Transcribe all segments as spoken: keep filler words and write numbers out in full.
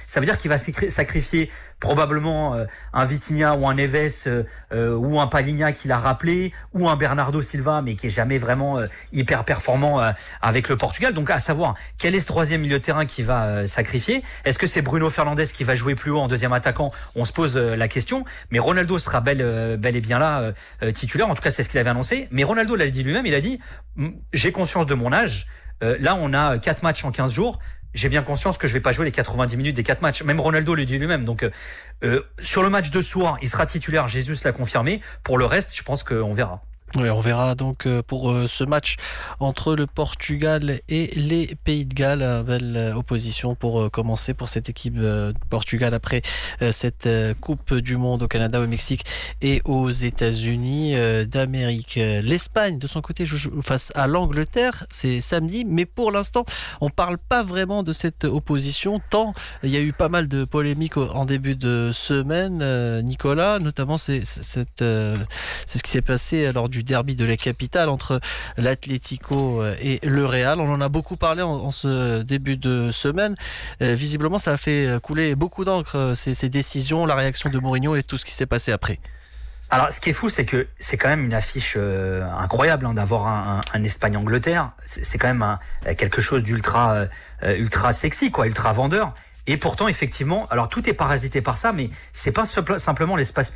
Ça veut dire qu'il va sacrifier probablement euh, un Vitinha ou un Neves euh, euh, ou un Palhinha qu'il a rappelé, ou un Bernardo Silva, mais qui est jamais vraiment euh, hyper performant euh, avec le Portugal. Donc à savoir, quel est ce troisième milieu de terrain qui va euh, sacrifier? Est-ce que c'est Bruno Fernandes qui va jouer plus haut en deuxième attaquant? On se pose euh, la question. Mais Ronaldo sera bel, euh, bel et bien là, euh, euh, titulaire. En tout cas, c'est ce qu'il avait annoncé. Mais Ronaldo l'a dit lui-même, il a dit « J'ai conscience de mon âge. Euh, là, on a quatre matchs en quinze jours. J'ai bien conscience que je vais pas jouer les quatre-vingt-dix minutes des quatre matchs. » Même Ronaldo le dit lui-même. Donc, euh, sur le match de soir, il sera titulaire. Jesus l'a confirmé. Pour le reste, je pense qu'on verra. Oui, on verra donc pour ce match entre le Portugal et les Pays de Galles. Belle opposition pour commencer pour cette équipe de Portugal après cette Coupe du Monde au Canada, au Mexique et aux États-Unis d'Amérique. L'Espagne, de son côté, joue face à l'Angleterre. C'est samedi, mais pour l'instant, on ne parle pas vraiment de cette opposition, tant il y a eu pas mal de polémiques en début de semaine. Nicolas, notamment, c'est, c'est, c'est, c'est ce qui s'est passé lors du du derby de la capitale entre l'Atlético et le Real. On en a beaucoup parlé en, en ce début de semaine. Euh, visiblement, ça a fait couler beaucoup d'encre, ces, ces décisions, la réaction de Mourinho et tout ce qui s'est passé après. Alors, ce qui est fou, c'est que c'est quand même une affiche euh, incroyable hein, d'avoir un, un, un Espagne-Angleterre. C'est, c'est quand même un, quelque chose d'ultra euh, ultra sexy, quoi, ultra vendeur. Et pourtant, effectivement, alors tout est parasité par ça, mais c'est pas simplement l'espace.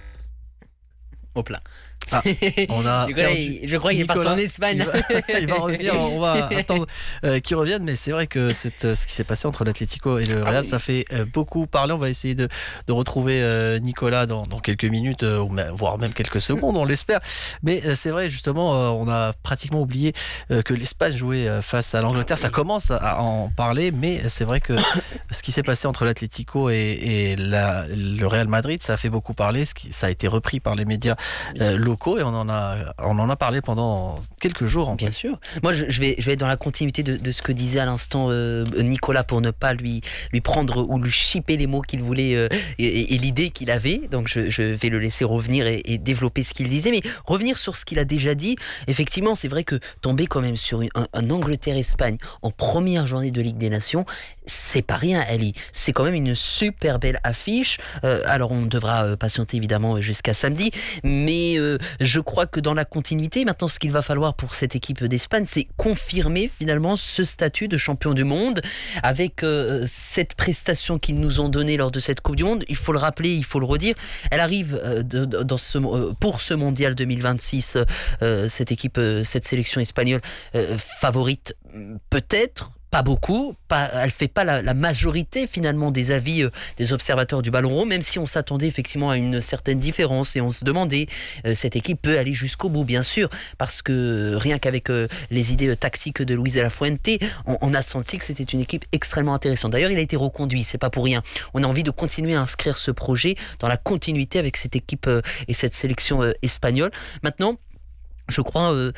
Hop là. Ah, on a je, crois, il, je crois qu'il est parti en Espagne. Il va, il va revenir, on va attendre euh, qu'il revienne, mais c'est vrai que c'est, euh, ce qui s'est passé entre l'Atlético et le Real, ah oui. ça fait euh, beaucoup parler. On va essayer de, de retrouver euh, Nicolas dans, dans quelques minutes, euh, voire même quelques secondes, on l'espère. Mais euh, c'est vrai, justement, euh, on a pratiquement oublié euh, que l'Espagne jouait euh, face à l'Angleterre. Ça commence à en parler, mais c'est vrai que ce qui s'est passé entre l'Atlético et, et la, le Real Madrid, ça a fait beaucoup parler. Ce qui, ça a été repris par les médias euh, locaux. Et on en a, on en a parlé pendant quelques jours. En Bien fait. sûr. Moi, je, je, vais, je vais être dans la continuité de, de ce que disait à l'instant euh, Nicolas pour ne pas lui, lui prendre ou lui chipper les mots qu'il voulait euh, et, et l'idée qu'il avait. Donc, je, je vais le laisser revenir et, et développer ce qu'il disait. Mais revenir sur ce qu'il a déjà dit, effectivement, c'est vrai que tomber quand même sur un, un Angleterre-Espagne en première journée de Ligue des Nations, c'est pas rien, Ellie. C'est quand même une super belle affiche. Euh, alors, on devra patienter évidemment jusqu'à samedi. Mais euh, je crois que dans la continuité, maintenant, ce qu'il va falloir pour cette équipe d'Espagne, c'est confirmer finalement ce statut de champion du monde avec euh, cette prestation qu'ils nous ont donnée lors de cette Coupe du Monde. Il faut le rappeler, il faut le redire. Elle arrive euh, de, de, dans ce, euh, pour ce mondial deux mille vingt-six, euh, cette équipe, euh, cette sélection espagnole euh, favorite, peut-être. Pas beaucoup, pas, elle fait pas la, la majorité finalement des avis euh, des observateurs du ballon rond, même si on s'attendait effectivement à une certaine différence et on se demandait euh, cette équipe peut aller jusqu'au bout, bien sûr, parce que rien qu'avec euh, les idées euh, tactiques de Luis de la Fuente, on, on a senti que c'était une équipe extrêmement intéressante. D'ailleurs, il a été reconduit, c'est pas pour rien. On a envie de continuer à inscrire ce projet dans la continuité avec cette équipe euh, et cette sélection euh, espagnole. Maintenant, je crois euh,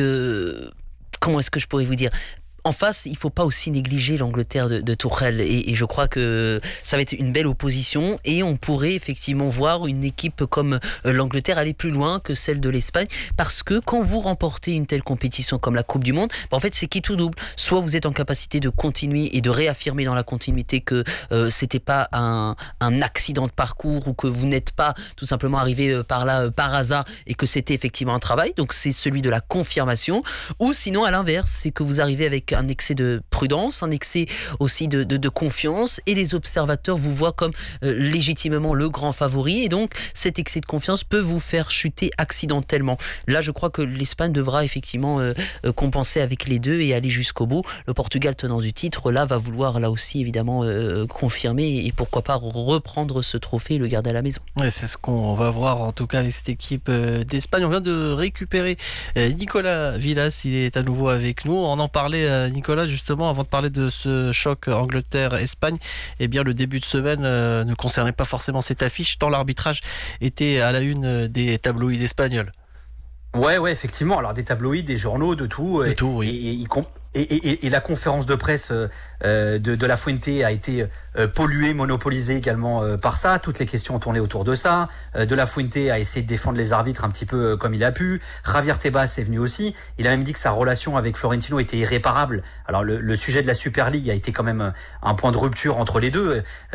que comment est-ce que je pourrais vous dire ? En face, il ne faut pas aussi négliger l'Angleterre de, de Tuchel et, et je crois que ça va être une belle opposition et on pourrait effectivement voir une équipe comme l'Angleterre aller plus loin que celle de l'Espagne parce que quand vous remportez une telle compétition comme la Coupe du Monde, en fait c'est qui tout double. Soit vous êtes en capacité de continuer et de réaffirmer dans la continuité que euh, c'était pas un, un accident de parcours ou que vous n'êtes pas tout simplement arrivé par là euh, par hasard et que c'était effectivement un travail, donc c'est celui de la confirmation, ou sinon à l'inverse, c'est que vous arrivez avec un excès de prudence, un excès aussi de, de, de confiance et les observateurs vous voient comme euh, légitimement le grand favori et donc cet excès de confiance peut vous faire chuter accidentellement. Là je crois que l'Espagne devra effectivement euh, euh, compenser avec les deux et aller jusqu'au bout. Le Portugal tenant du titre là va vouloir là aussi évidemment euh, confirmer et pourquoi pas reprendre ce trophée et le garder à la maison. Ouais, c'est ce qu'on va voir en tout cas avec cette équipe d'Espagne. On vient de récupérer Nicolas Villas, il est à nouveau avec nous. On en parlait Nicolas, justement, avant de parler de ce choc Angleterre-Espagne, eh bien, le début de semaine euh, ne concernait pas forcément cette affiche, tant l'arbitrage était à la une des tabloïds espagnols. Ouais, ouais, effectivement. Alors, des tabloïds, des journaux, de tout. De et, tout, oui. Et, et, et, et, et, et la conférence de presse euh, de, de la Fuente a été euh, polluée, monopolisée également euh, par ça. Toutes les questions ont tourné autour de ça. Euh, de la Fuente a essayé de défendre les arbitres un petit peu euh, comme il a pu. Javier Tebas est venu aussi. Il a même dit que sa relation avec Florentino était irréparable. Alors, le, le sujet de la Super League a été quand même un point de rupture entre les deux.